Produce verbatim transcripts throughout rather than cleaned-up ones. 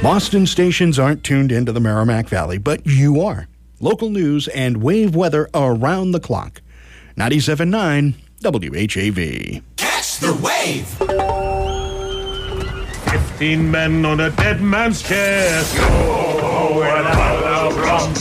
Boston stations aren't tuned into the Merrimack Valley, but you are. Local news and wave weather around the clock. ninety-seven point nine W H A V. Catch the wave! Fifteen men on a dead man's chest. Yo, where the hell from?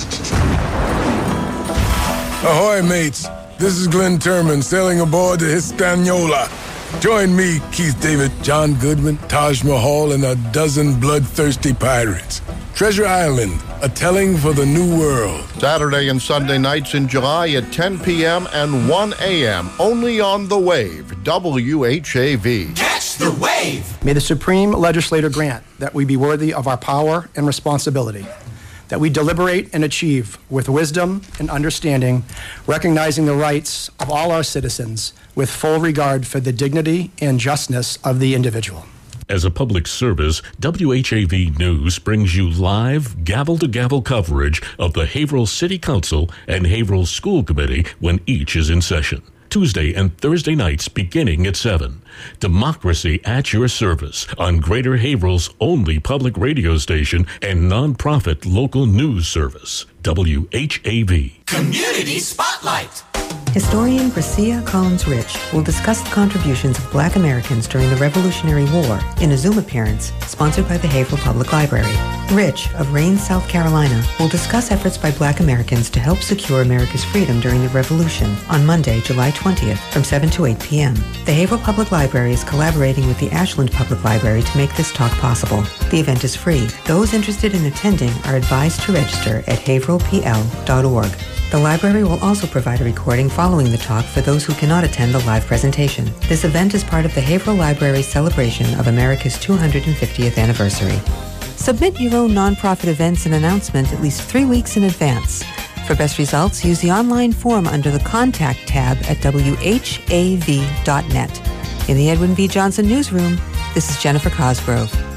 Ahoy, mates. This is Glenn Turman sailing aboard the Hispaniola. Join me, Keith David, John Goodman, Taj Mahal, and a dozen bloodthirsty pirates. Treasure Island, a telling for the new world. Saturday and Sunday nights in July at ten p.m. and one a.m. only on The Wave, W H A V. Catch the wave! May the Supreme Legislator grant that we be worthy of our power and responsibility, that we deliberate and achieve with wisdom and understanding, recognizing the rights of all our citizens with full regard for the dignity and justness of the individual. As a public service, W H A V News brings you live, gavel-to-gavel coverage of the Haverhill City Council and Haverhill School Committee when each is in session. Tuesday and Thursday nights beginning at seven. Democracy at your service on Greater Haverhill's only public radio station and nonprofit local news service, W H A V. Community Spotlight. Historian Gracia Collins-Rich will discuss the contributions of Black Americans during the Revolutionary War in a Zoom appearance sponsored by the Haverhill Public Library. Rich, of Rains, South Carolina, will discuss efforts by Black Americans to help secure America's freedom during the Revolution on Monday, July twentieth from seven to eight p.m. The Haverhill Public Library is collaborating with the Ashland Public Library to make this talk possible. The event is free. Those interested in attending are advised to register at haverhill p l dot org. The library will also provide a recording following the talk for those who cannot attend the live presentation. This event is part of the Haverhill Library's celebration of America's two hundred fiftieth anniversary. Submit your own nonprofit events and announcement at least three weeks in advance. For best results, use the online form under the Contact tab at w h a v dot net. In the Edwin V. Johnson Newsroom, this is Jennifer Cosgrove.